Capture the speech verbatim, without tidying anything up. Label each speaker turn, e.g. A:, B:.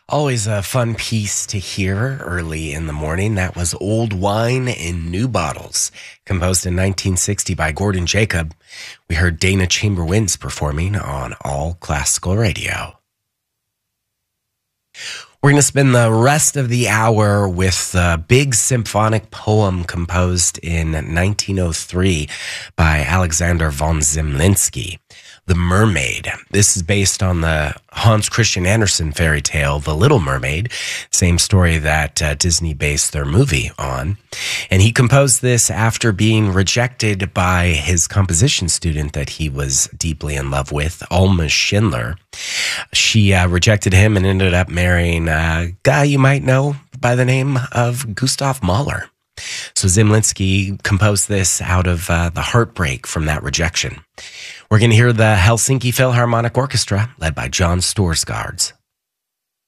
A: Always a fun piece to hear early in the morning. That was Old Wine in New Bottles, composed in nineteen sixty by Gordon Jacob. We heard Dana Chamber Winds performing on All Classical Radio. We're going to spend the rest of the hour with a big symphonic poem composed in nineteen oh three by Alexander von Zemlinsky, The Mermaid. This is based on the Hans Christian Andersen fairy tale, The Little Mermaid, same story that uh, Disney based their movie on. And he composed this after being rejected by his composition student that he was deeply in love with, Alma Schindler. She uh, rejected him and ended up marrying a guy you might know by the name of Gustav Mahler. So Zemlinsky composed this out of uh, the heartbreak from that rejection. We're going to hear the Helsinki Philharmonic Orchestra, led by John Storsgaards.